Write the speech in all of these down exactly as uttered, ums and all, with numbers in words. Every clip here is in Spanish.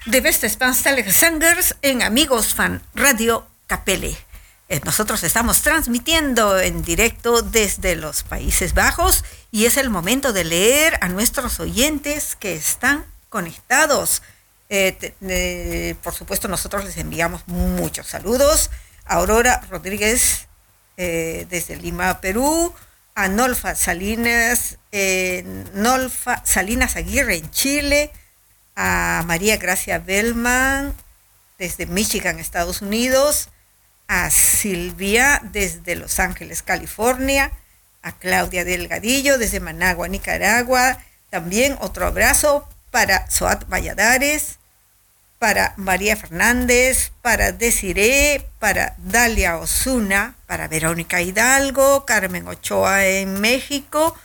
de beste spanstellige zangers en Amigos Fan Radio Capelle. Eh, nosotros estamos transmitiendo en directo desde los Países Bajos y es el momento de leer a nuestros oyentes que están conectados. Eh, te, eh, por supuesto, nosotros les enviamos muchos saludos. A Aurora Rodríguez eh, desde Lima, Perú. A Nolfa Salinas, eh, Nolfa Salinas Aguirre en Chile. A María Gracia Bellman desde Michigan, Estados Unidos. A Silvia desde Los Ángeles, California. A Claudia Delgadillo desde Managua, Nicaragua. También otro abrazo para Soat Valladares, para María Fernández, para Desiree, para Dalia Osuna, para Verónica Hidalgo, Carmen Ochoa en México,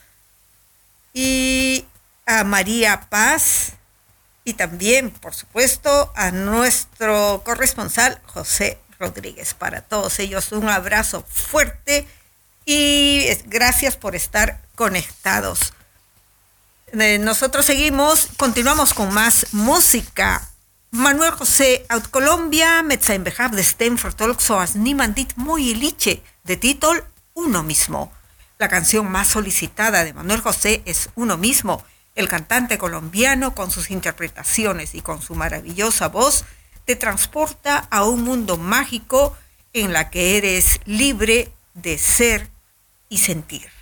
y a María Paz, y también, por supuesto, a nuestro corresponsal José Rodríguez. Para todos ellos un abrazo fuerte y gracias por estar conectados. Nosotros seguimos, continuamos con más música. Manuel José out Colombia, met zijn begaafde stem vertolkt zoals niemand dit mooie liedje, de título Uno Mismo. La canción más solicitada de Manuel José es Uno Mismo. El cantante colombiano, con sus interpretaciones y con su maravillosa voz, te transporta a un mundo mágico en la que eres libre de ser y sentir.